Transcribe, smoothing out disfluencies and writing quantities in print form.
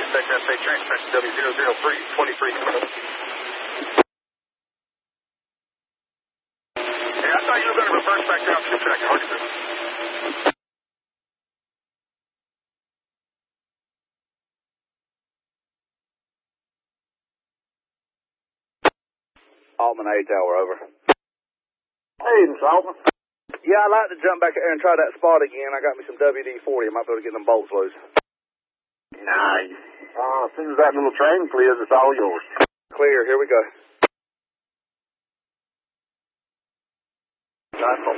Expect SA transmission W00323. Hey, I thought you were going to reverse back down to the track. Hard to do. Altman A Tower, over. Hey, it's Altman. Yeah, I'd like to jump back there and try that spot again. I got me some WD-40. I might be able to get them bolts loose. Nice. As soon as that little train clears, it's all yours. Clear, here we go. Nice.